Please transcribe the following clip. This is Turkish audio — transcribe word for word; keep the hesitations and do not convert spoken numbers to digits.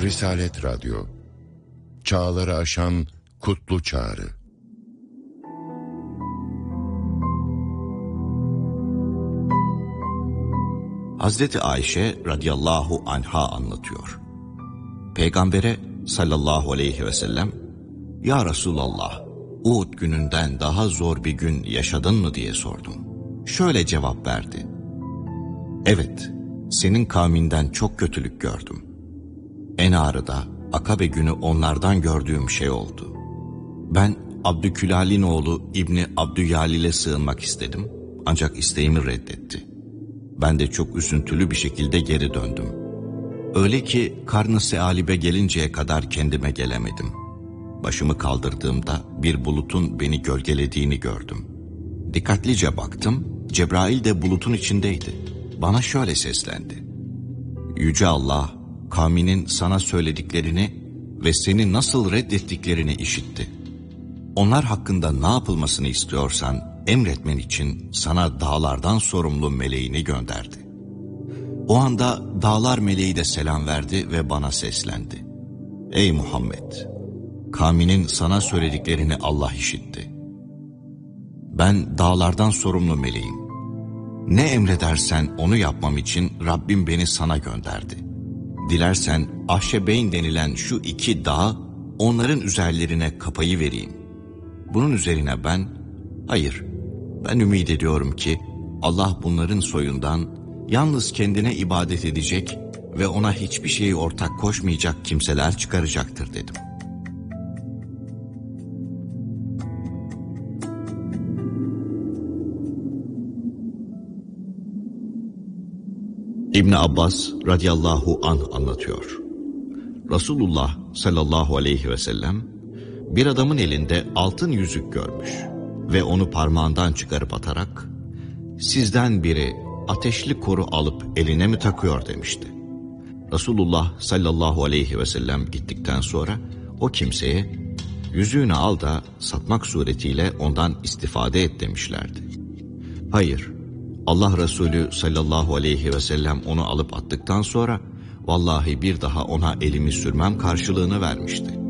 Risalet Radyo, çağları aşan kutlu çağrı. Hazreti Ayşe radıyallahu anha anlatıyor. Peygambere sallallahu aleyhi ve sellem, "Ya Resulallah, Uhud gününden daha zor bir gün yaşadın mı?" diye sordum. Şöyle cevap verdi: "Evet, senin kavminden çok kötülük gördüm. En ağırı da Akabe günü onlardan gördüğüm şey oldu. Ben Abdükülal'in oğlu İbni Abdüyalil'e sığınmak istedim, ancak isteğimi reddetti. Ben de çok üzüntülü bir şekilde geri döndüm. Öyle ki Karn-ı Sealib'e gelinceye kadar kendime gelemedim. Başımı kaldırdığımda bir bulutun beni gölgelediğini gördüm. Dikkatlice baktım, Cebrail de bulutun içindeydi. Bana şöyle seslendi: Yüce Allah, kavminin sana söylediklerini ve seni nasıl reddettiklerini işitti. Onlar hakkında ne yapılmasını istiyorsan emretmen için sana dağlardan sorumlu meleğini gönderdi. O anda dağlar meleği de selam verdi ve bana seslendi: Ey Muhammed! Kavminin sana söylediklerini Allah işitti. Ben dağlardan sorumlu meleğim. Ne emredersen onu yapmam için Rabbim beni sana gönderdi. Dilersen Ahşebeyn denilen şu iki dağ, onların üzerlerine kapayı vereyim. Bunun üzerine ben, hayır, ben ümit ediyorum ki Allah bunların soyundan yalnız kendine ibadet edecek ve ona hiçbir şeyi ortak koşmayacak kimseler çıkaracaktır dedim. İbn Abbas radıyallahu anh anlatıyor. Resulullah sallallahu aleyhi ve sellem bir adamın elinde altın yüzük görmüş ve onu parmağından çıkarıp atarak, sizden biri ateşli koru alıp eline mi takıyor demişti. Resulullah sallallahu aleyhi ve sellem gittikten sonra o kimseye yüzüğünü al da satmak suretiyle ondan istifade et demişlerdi. Hayır, Allah Resulü sallallahu aleyhi ve sellem onu alıp attıktan sonra vallahi bir daha ona elimi sürmem karşılığını vermişti.